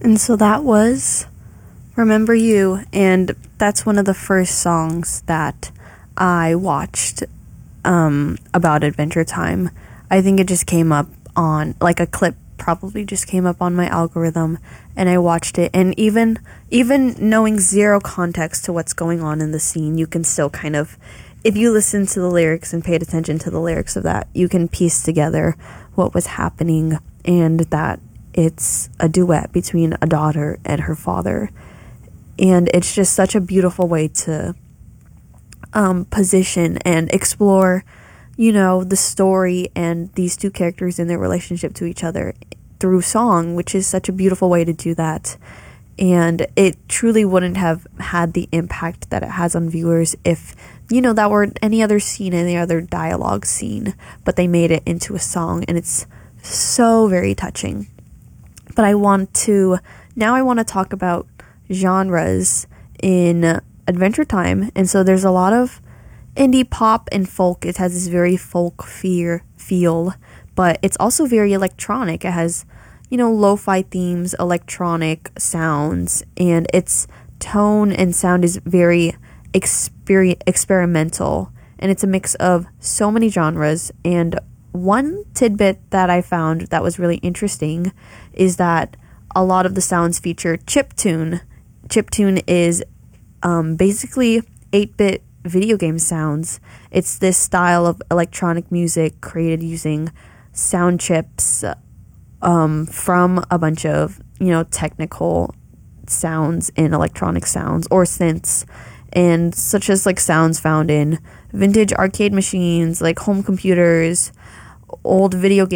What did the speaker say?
And so that was Remember You, and that's one of the first songs that I watched about Adventure Time. I think it just came up on, like, a clip probably just came up on my algorithm, and I watched it, and even knowing zero context to what's going on in the scene, you can still kind of, if you listen to the lyrics and paid attention to the lyrics of that, you can piece together what was happening, and that it's a duet between a daughter and her father. And it's just such a beautiful way to position and explore, the story and these two characters and their relationship to each other through song, which is such a beautiful way to do that. And it truly wouldn't have had the impact that it has on viewers if, that were any other scene, any other dialogue scene, but they made it into a song, and it's so very touching. But I want to talk about genres in Adventure Time. And so there's a lot of indie pop and folk. It has this very folk feel, but it's also very electronic. It has, lo-fi themes, electronic sounds, and its tone and sound is very experimental, and it's a mix of so many genres. And one tidbit that I found that was really interesting is that a lot of the sounds feature chiptune. Chiptune is basically 8-bit video game sounds. It's this style of electronic music created using sound chips from a bunch of, technical sounds in electronic sounds or synths, and such as like sounds found in vintage arcade machines, like home computers, old video game